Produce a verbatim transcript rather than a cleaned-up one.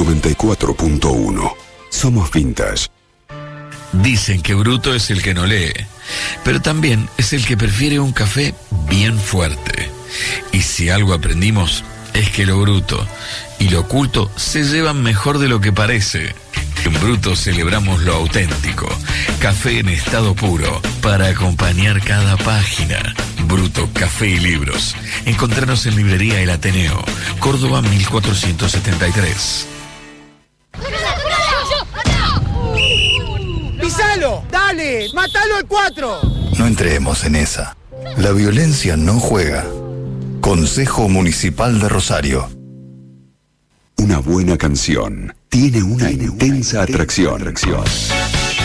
noventa y cuatro punto uno. Somos Vintage. Dicen que bruto es el que no lee, pero también es el que prefiere un café bien fuerte. Y si algo aprendimos es que lo bruto y lo oculto se llevan mejor de lo que parece. En Bruto celebramos lo auténtico. Café en estado puro para acompañar cada página. Bruto, café y libros. Encontrarnos en Librería El Ateneo, Córdoba mil cuatrocientos setenta y tres. ¡Pisalo! ¡Dale! ¡Mátalo al cuatro! No entremos en esa. La violencia no juega. Consejo Municipal de Rosario. Una buena canción tiene una intensa atracción.